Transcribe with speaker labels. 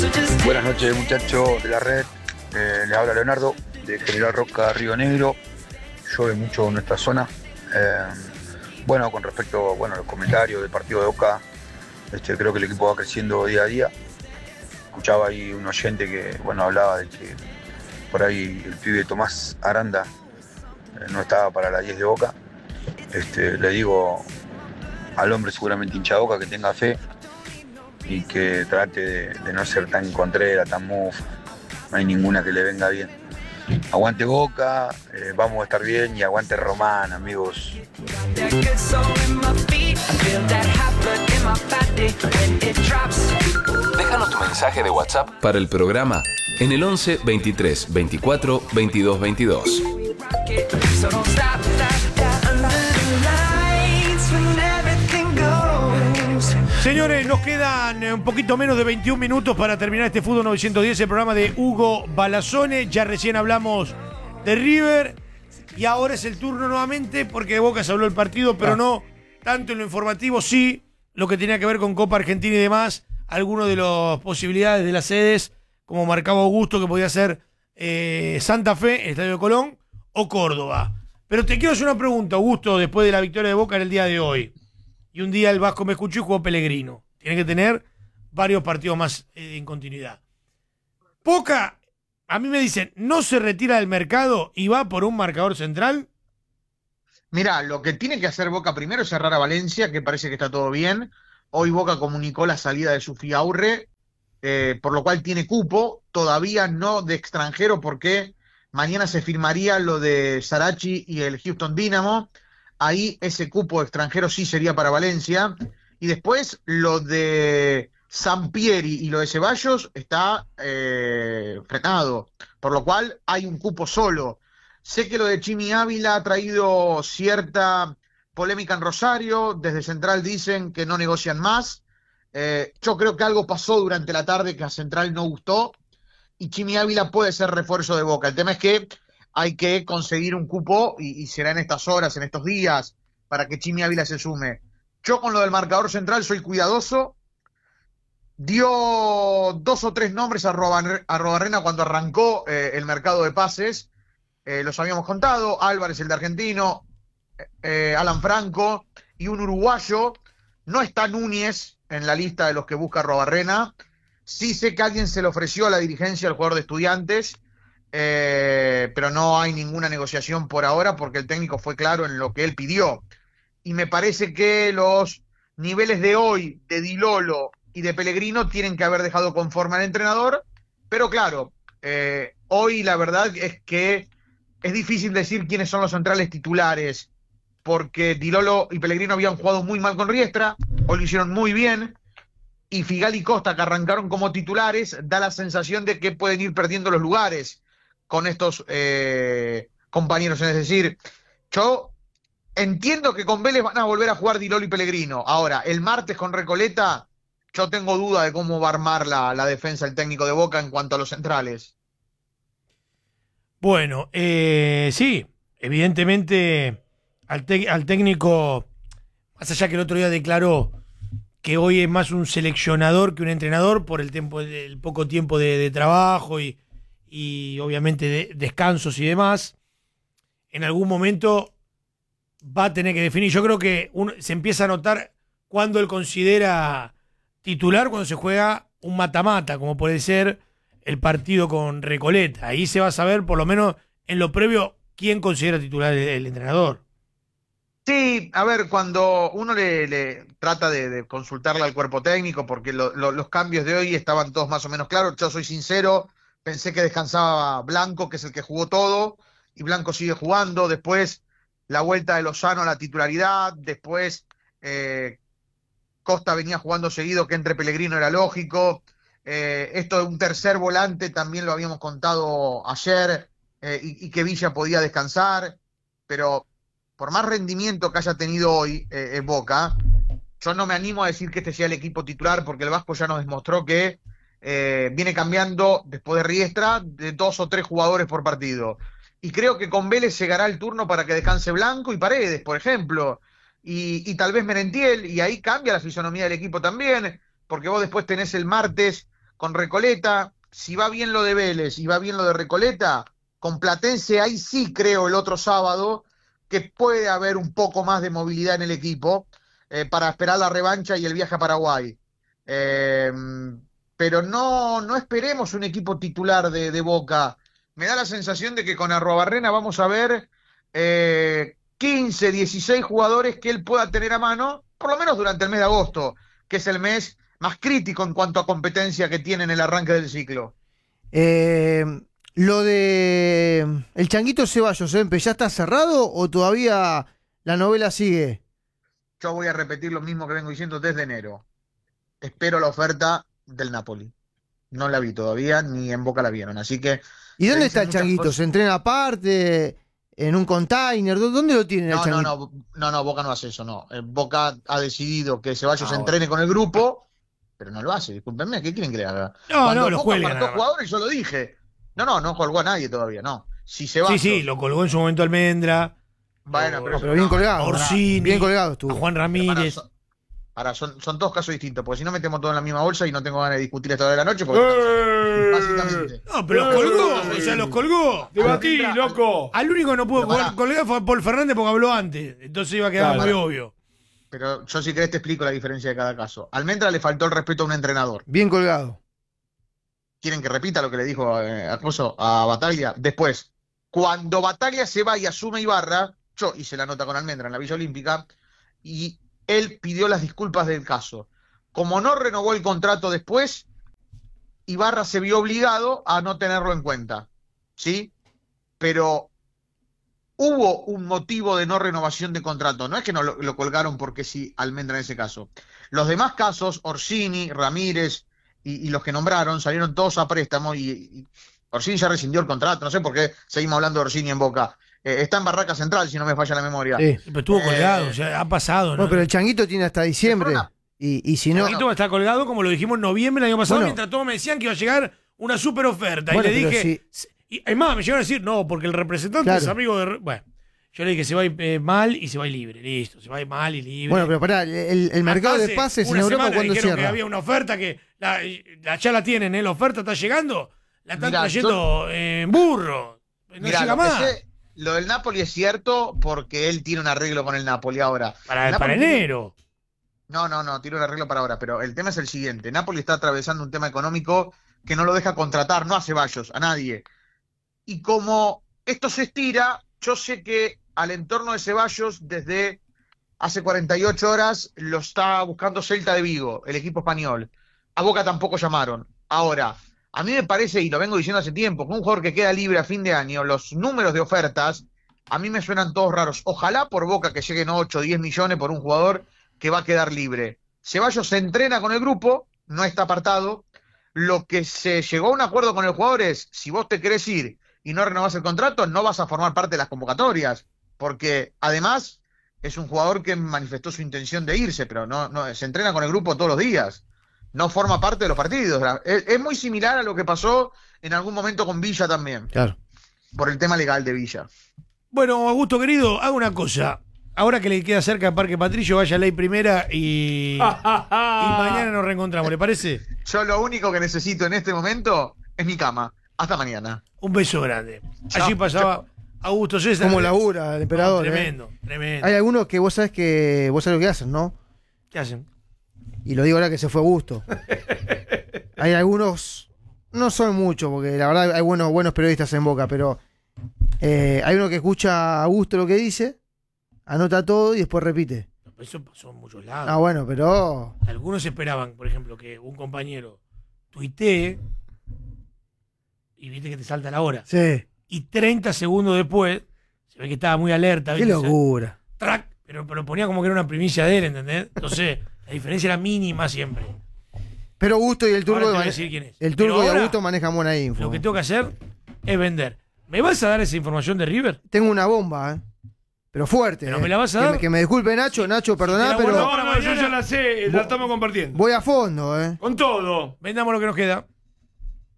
Speaker 1: Buenas noches, muchachos de la red. Les habla Leonardo de General Roca, Río Negro. Llueve mucho en nuestra zona. Bueno, con respecto a los comentarios del partido de Boca, creo que el equipo va creciendo día a día. Escuchaba ahí un oyente que hablaba de que por ahí el pibe Tomás Aranda no estaba para la 10 de Boca. Le digo al hombre seguramente hincha de Boca que tenga fe y que trate de no ser tan contrera, tan mufa. No hay ninguna que le venga bien. Aguante Boca, vamos a estar bien, y aguante Román, amigos.
Speaker 2: Déjanos tu mensaje de WhatsApp para el programa en el 11 23 24 22 22.
Speaker 3: Señores, nos quedan un poquito menos de 21 minutos para terminar este Fútbol 910, el programa de Hugo Balazone. Ya recién hablamos de River y ahora es el turno nuevamente, porque de Boca se habló el partido, pero no tanto en lo informativo, sí lo que tenía que ver con Copa Argentina y demás, algunas de las posibilidades de las sedes, como marcaba Augusto, que podía ser Santa Fe, el Estadio de Colón, o Córdoba. Pero te quiero hacer una pregunta, Augusto, después de la victoria de Boca en el día de hoy. Y un día el Vasco me escuchó y jugó Pellegrino. Tiene que tener varios partidos más en continuidad. Boca, a mí me dicen, no se retira del mercado y va por un marcador central.
Speaker 4: Mirá, lo que tiene que hacer Boca primero es cerrar a Valencia, que parece que está todo bien. Hoy Boca comunicó la salida de su Fiaurre, por lo cual tiene cupo, todavía no de extranjero, porque mañana se firmaría lo de Sarachi y el Houston Dynamo. Ahí ese cupo extranjero sí sería para Valencia. Y después lo de Sampieri y lo de Ceballos está frenado, por lo cual hay un cupo solo. Sé que lo de Chimi Ávila ha traído cierta polémica en Rosario. Desde Central dicen que no negocian más. Yo creo que algo pasó durante la tarde que a Central no gustó, y Chimi Ávila puede ser refuerzo de Boca. El tema es que hay que conseguir un cupo y será en estas horas, en estos días, para que Chimi Ávila se sume. Yo con lo del marcador central soy cuidadoso. Dio 2 o 3 nombres a Arrobarrena cuando arrancó el mercado de pases. Los habíamos contado: Álvarez, el de Argentino, Alan Franco y un uruguayo. No está Núñez en la lista de los que busca Arrobarrena. Sí sé que alguien se le ofreció a la dirigencia, al jugador de Estudiantes, pero no hay ninguna negociación por ahora, porque el técnico fue claro en lo que él pidió. Y me parece que los niveles de hoy, de Di Lolo y de Pellegrino, tienen que haber dejado conforme al entrenador. Pero claro, hoy la verdad es que es difícil decir quiénes son los centrales titulares, porque Di Lolo y Pellegrino habían jugado muy mal con Riestra, hoy lo hicieron muy bien, y Figal y Costa, que arrancaron como titulares, da la sensación de que pueden ir perdiendo los lugares con estos compañeros. Es decir, yo entiendo que con Vélez van a volver a jugar Di Lolo y Pellegrino. Ahora, el martes con Recoleta, yo tengo duda de cómo va a armar la defensa el técnico de Boca en cuanto a los centrales.
Speaker 3: Bueno, sí, evidentemente al técnico, más allá que el otro día declaró que hoy es más un seleccionador que un entrenador por el poco tiempo de trabajo y obviamente de descansos y demás, en algún momento va a tener que definir. Yo creo que se empieza a notar cuando él considera titular, cuando se juega un mata-mata, como puede ser el partido con Recoleta. Ahí se va a saber, por lo menos en lo previo, quién considera titular el entrenador.
Speaker 4: Sí, a ver, cuando uno le trata de consultarle al cuerpo técnico, porque los cambios de hoy estaban todos más o menos claros. Yo soy sincero, pensé que descansaba Blanco, que es el que jugó todo, y Blanco sigue jugando. Después la vuelta de Lozano a la titularidad, después Costa venía jugando seguido, que entre Pellegrino era lógico. Esto de un tercer volante también lo habíamos contado ayer, y que Villa podía descansar, pero por más rendimiento que haya tenido hoy Boca, yo no me animo a decir que este sea el equipo titular, porque el Vasco ya nos demostró que viene cambiando después de Riestra de 2 o 3 jugadores por partido. Y creo que con Vélez llegará el turno para que descanse Blanco y Paredes, por ejemplo, y tal vez Merentiel, y ahí cambia la fisonomía del equipo también, porque vos después tenés el martes con Recoleta, si va bien lo de Vélez y va bien lo de Recoleta, con Platense ahí sí creo el otro sábado que puede haber un poco más de movilidad en el equipo para esperar la revancha y el viaje a Paraguay. Pero no esperemos un equipo titular de Boca. Me da la sensación de que con Arruabarrena vamos a ver 15, 16 jugadores que él pueda tener a mano, por lo menos durante el mes de agosto, que es el mes más crítico en cuanto a competencia que tiene en el arranque del ciclo.
Speaker 5: Lo de el Changuito Ceballos, ¿ya está cerrado o todavía la novela sigue?
Speaker 4: Yo voy a repetir lo mismo que vengo diciendo desde enero. Espero la oferta del Napoli. No la vi todavía, ni en Boca la vieron, así que...
Speaker 5: ¿Y dónde está el Changuito? ¿Se entrena aparte? ¿En un container? ¿Dónde lo tienen el Changuito?
Speaker 4: No, Boca no hace eso, no. Boca ha decidido que Ceballos se entrene con el grupo, pero no lo hace, discúlpenme, ¿qué quieren que le haga?
Speaker 3: No, lo
Speaker 4: Boca
Speaker 3: cuelgan.
Speaker 4: apartó jugadores, yo lo dije. No colgó a nadie todavía, no. Si Ceballos...
Speaker 3: Sí, lo colgó en su momento Almendra.
Speaker 4: Bueno,
Speaker 5: pero bien colgado.
Speaker 3: Orsini,
Speaker 5: bien colgado estuvo.
Speaker 3: A Juan Ramírez.
Speaker 4: Son dos casos distintos, porque si no metemos todo en la misma bolsa y no tengo ganas de discutir esta hora de la noche, porque básicamente.
Speaker 3: No, pero los colgó, los colgó.
Speaker 6: Debatí, loco.
Speaker 3: Al único que no pudo colgar fue a Paul Fernández porque habló antes. Entonces iba a quedar muy obvio.
Speaker 4: Pero yo si querés te explico la diferencia de cada caso. Almendra le faltó el respeto a un entrenador.
Speaker 5: Bien colgado.
Speaker 4: ¿Quieren que repita lo que le dijo a Bataglia? Después, cuando Bataglia se va y asume Ibarra, yo hice la nota con Almendra en la Villa Olímpica y él pidió las disculpas del caso. Como no renovó el contrato después, Ibarra se vio obligado a no tenerlo en cuenta, ¿sí? Pero hubo un motivo de no renovación de contrato. No es que no lo colgaron porque sí, Almendra en ese caso. Los demás casos, Orsini, Ramírez y los que nombraron, salieron todos a préstamo y Orsini ya rescindió el contrato. No sé por qué seguimos hablando de Orsini en Boca. Está en Barraca Central, si no me falla la memoria.
Speaker 5: Sí.
Speaker 3: Pero estuvo colgado, ha pasado, ¿no?
Speaker 5: Bueno, pero el Changuito tiene hasta diciembre. Y si no...
Speaker 3: El Changuito está colgado, como lo dijimos en noviembre del año pasado,
Speaker 5: Bueno,
Speaker 3: mientras todos me decían que iba a llegar una super oferta.
Speaker 5: Bueno,
Speaker 3: y le dije...
Speaker 5: si...
Speaker 3: Y es más, me llegaron a decir, no, porque el representante es amigo de... Bueno, yo le dije, se va a ir mal y se va a ir libre. Listo, se va a ir mal y libre.
Speaker 5: Bueno, pero pará, el mercado de pases en Europa, ¿cuándo cierra?
Speaker 3: Que había una oferta que ya la tienen, la oferta está llegando, la están trayendo en burro. No llega más.
Speaker 4: Lo del Napoli es cierto porque él tiene un arreglo con el Napoli ahora.
Speaker 3: Para enero.
Speaker 4: No, tiene un arreglo para ahora, pero el tema es el siguiente. Napoli está atravesando un tema económico que no lo deja contratar, no a Ceballos, a nadie. Y como esto se estira, yo sé que al entorno de Ceballos, desde hace 48 horas, lo está buscando Celta de Vigo, el equipo español. A Boca tampoco llamaron. Ahora, a mí me parece, y lo vengo diciendo hace tiempo, que un jugador que queda libre a fin de año, los números de ofertas, a mí me suenan todos raros. Ojalá por Boca que lleguen 8 o 10 millones por un jugador que va a quedar libre. Ceballos se entrena con el grupo, no está apartado. Lo que se llegó a un acuerdo con el jugador es, si vos te querés ir y no renovás el contrato, no vas a formar parte de las convocatorias, porque además es un jugador que manifestó su intención de irse, pero no se entrena con el grupo todos los días. No forma parte de los partidos. Es muy similar a lo que pasó en algún momento con Villa también.
Speaker 5: Claro.
Speaker 4: Por el tema legal de Villa.
Speaker 3: Bueno, Augusto querido, haga una cosa. Ahora que le queda cerca el Parque Patricio, vaya a Ley Primera y mañana nos reencontramos, ¿le parece?
Speaker 4: Yo lo único que necesito en este momento es mi cama. Hasta mañana.
Speaker 3: Un beso grande. Allí pasaba Augusto César.
Speaker 5: Como labura el emperador.
Speaker 3: Tremendo.
Speaker 5: Hay algunos que vos sabés lo que hacen, ¿no?
Speaker 3: ¿Qué hacen?
Speaker 5: Y lo digo ahora que se fue Augusto. Hay algunos, no son muchos, porque la verdad hay buenos periodistas en Boca, pero hay uno que escucha a Augusto lo que dice, anota todo y después repite.
Speaker 3: Eso pasó en muchos lados.
Speaker 5: Ah, bueno, pero...
Speaker 3: Algunos esperaban, por ejemplo, que un compañero tuitee y viste que te salta la hora.
Speaker 5: Sí.
Speaker 3: Y 30 segundos después, se ve que estaba muy alerta.
Speaker 5: Qué locura.
Speaker 3: Track, pero ponía como que era una primicia de él, ¿entendés? Entonces, la diferencia era mínima siempre.
Speaker 5: Pero Augusto y el Turco...
Speaker 3: Ahora te voy a decir quién es.
Speaker 5: El Turco y
Speaker 3: ahora,
Speaker 5: Augusto manejan buena info.
Speaker 3: Lo que tengo que hacer es vender. ¿Me vas a dar esa información de River?
Speaker 5: Tengo una bomba, pero fuerte.
Speaker 3: ¿Pero me la vas a dar?
Speaker 5: Que me disculpe Nacho, perdoná, pero...
Speaker 6: No, yo ya la sé, la estamos compartiendo.
Speaker 5: Voy a fondo,
Speaker 6: Con todo.
Speaker 3: Vendamos lo que nos queda.